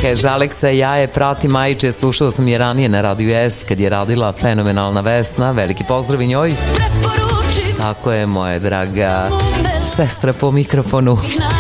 Kaže Aleksa, ja je pratim Ajče, slušao sam je ranije na Radio S kad je radila fenomenalna Vesna, veliki pozdrav i njoj. Tako je, moja draga sestra po mikrofonu.